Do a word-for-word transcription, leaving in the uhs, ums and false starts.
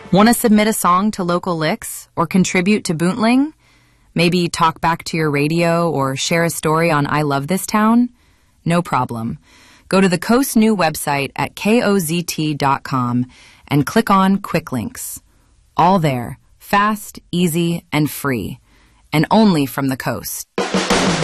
Want to submit a song to Local Licks or contribute to Boontling? Maybe talk back to your radio or share a story on I Love This Town? No problem. Go to the Coast New website at kozt dot com and click on Quick Links. All there, fast, easy, and free, and only from the Coast.